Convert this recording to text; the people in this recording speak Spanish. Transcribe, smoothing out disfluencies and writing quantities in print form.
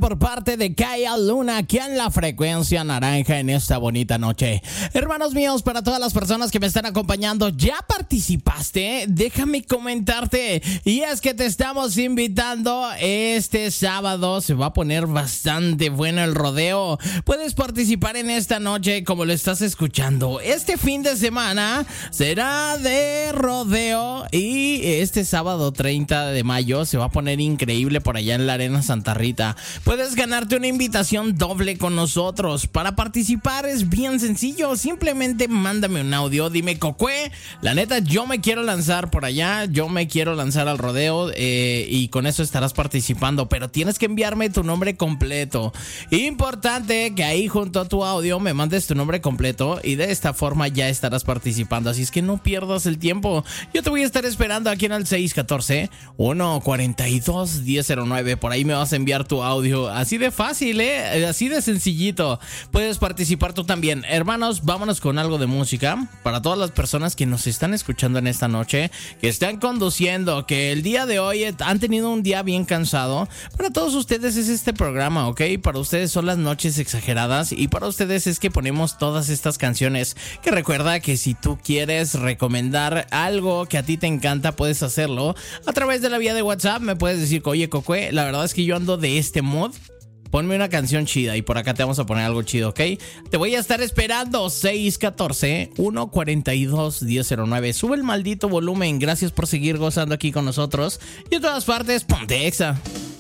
por parte de Kaya Luna aquí en la frecuencia naranja en esta bonita noche. Hermanos míos, para todas las personas que me están acompañando, ¿ya participaste? Déjame comentarte. Y es que te estamos invitando este sábado. Se va a poner bastante bueno el rodeo. Puedes participar en esta noche como lo estás escuchando. Este fin de semana será de rodeo y este sábado 30 de mayo se va a poner increíble por allá en la Arena Santa Rita. Puedes ganarte una invitación doble con nosotros. Para participar es bien sencillo. Simplemente mándame un audio. Dime, Cocue, la neta, yo me quiero lanzar por allá. Yo me quiero lanzar al rodeo y con eso estarás participando. Pero tienes que enviarme tu nombre completo. Importante que ahí junto a tu audio me mandes tu nombre completo y de esta forma ya estarás participando. Así es que no pierdas el tiempo. Yo te voy a estar esperando aquí en el 614-142-1009. Por ahí me vas a enviar tu audio. Así de fácil, así de sencillito. Puedes participar tú también. Hermanos, vámonos con algo de música. Para todas las personas que nos están escuchando en esta noche, que están conduciendo, que el día de hoy han tenido un día bien cansado. Para todos ustedes es este programa, ¿ok? Para ustedes son las noches exageradas y para ustedes es que ponemos todas estas canciones. Que recuerda que si tú quieres recomendar algo que a ti te encanta, puedes hacerlo a través de la vía de WhatsApp. Me puedes decir, oye, Cocue, la verdad es que yo ando de este mod. Ponme una canción chida y por acá te vamos a poner algo chido, ¿ok? Te voy a estar esperando. 614-142-1009. Sube el maldito volumen. Gracias por seguir gozando aquí con nosotros. Y en todas partes, ponte Exa.